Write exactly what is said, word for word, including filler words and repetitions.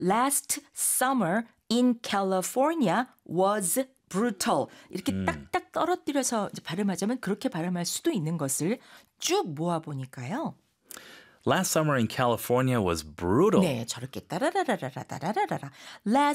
last summer in California was brutal. 이렇게 음. 딱딱 떨어뜨려서 이제 발음하자면 그렇게 발음할 수도 있는 것을 쭉 모아보니까요. Last summer in California was brutal. 네, 저렇게 따라라라라라 따라라라. Last